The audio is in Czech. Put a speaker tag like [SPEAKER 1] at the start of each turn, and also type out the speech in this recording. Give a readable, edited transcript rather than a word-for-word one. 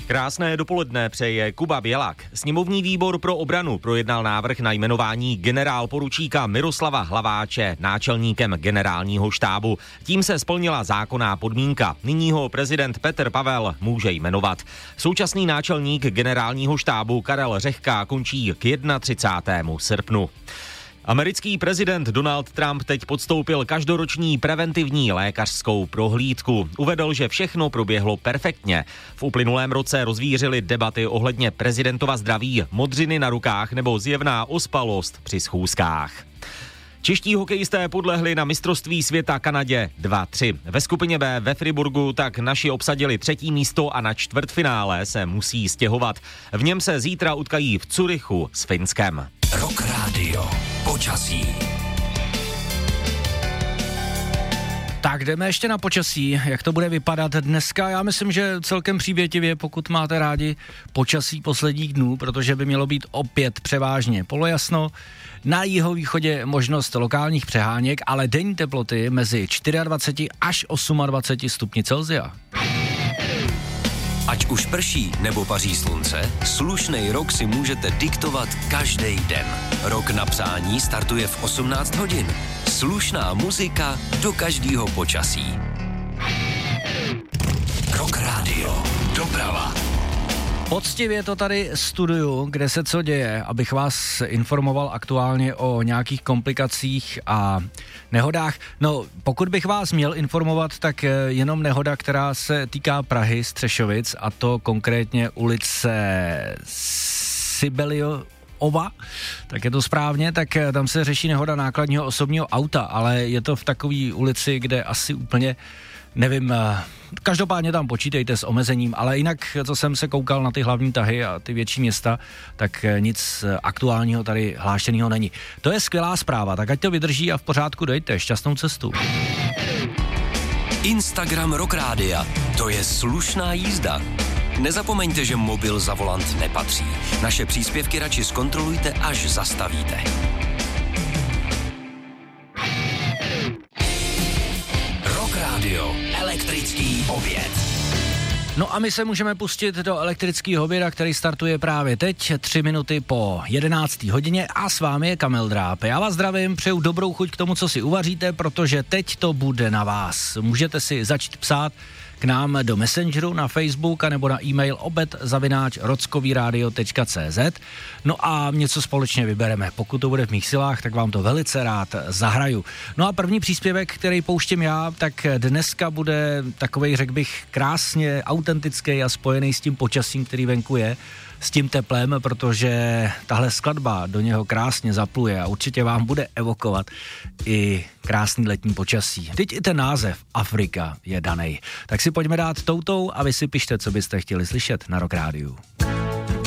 [SPEAKER 1] Krásné dopoledne přeje Kuba Bělak. Sněmovní výbor pro obranu projednal návrh na jmenování generálporučíka Miroslava Hlaváče náčelníkem generálního štábu. Tím se splnila zákonná podmínka. Nyní ho prezident Petr Pavel může jmenovat. Současný náčelník generálního štábu Karel Řehka končí k 31. srpnu. Americký prezident Donald Trump teď podstoupil každoroční preventivní lékařskou prohlídku. Uvedl, že všechno proběhlo perfektně. V uplynulém roce rozvířily debaty ohledně prezidentova zdraví, modřiny na rukách nebo zjevná ospalost při schůzkách. Čeští hokejisté podlehli na mistrovství světa Kanadě 2-3. Ve skupině B ve Friburgu tak naši obsadili 3. místo a na čtvrtfinále se musí stěhovat. V něm se zítra utkají v Curychu s Finskem.
[SPEAKER 2] Rock Radio. Počasí.
[SPEAKER 3] Tak jdeme ještě na počasí, jak to bude vypadat dneska. Já myslím, že celkem přívětivě, pokud máte rádi počasí posledních dnů, protože by mělo být opět převážně polojasno. Na jihovýchodě možnost lokálních přeháněk, ale denní teploty mezi 24 až 28 stupni Celsia.
[SPEAKER 2] Ať už prší nebo paří slunce, slušnej rok si můžete diktovat každý den. Rok na psání startuje v 18 hodin. Slušná muzika do každého počasí. Rock Radio. Doprava.
[SPEAKER 3] Poctivě to tady studuju, kde se co děje, abych vás informoval aktuálně o nějakých komplikacích a nehodách. No, pokud bych vás měl informovat, tak jenom nehoda, která se týká Prahy, Střešovic, a to konkrétně ulice Sibeliova, tak je to správně, tak tam se řeší nehoda nákladního osobního auta, ale je to v takové ulici, kde asi úplně nevím, každopádně tam počítejte s omezením, ale jinak, co jsem se koukal na ty hlavní tahy a ty větší města, tak nic aktuálního tady hlášeného není. To je skvělá zpráva, tak ať to vydrží a v pořádku dejte, šťastnou cestu.
[SPEAKER 2] Instagram Rock Rádia, to je slušná jízda. Nezapomeňte, že mobil za volant nepatří. Naše příspěvky radši zkontrolujte, až zastavíte. Rock Radio, elektrický oběd.
[SPEAKER 3] No a my se můžeme pustit do elektrického oběda, který startuje právě teď, 3 minuty po 11. hodině a s vámi je Kamil Dráb. Já vás zdravím, přeju dobrou chuť k tomu, co si uvaříte, protože teď to bude na vás. Můžete si začít psát k nám do Messengeru, na Facebook a nebo na e-mail obed@rockovyradio.cz. No a něco společně vybereme. Pokud to bude v mých silách, tak vám to velice rád zahraju. No a první příspěvek, který pouštím já, tak dneska bude takovej, řekl bych, krásně autentický a spojený s tím počasím, který venku je, s tím teplem, protože tahle skladba do něho krásně zapluje a určitě vám bude evokovat i krásný letní počasí. Teď i ten název Afrika je danej. Tak si pojďme dát toutou a vy si pište, co byste chtěli slyšet na Rock Rádiu.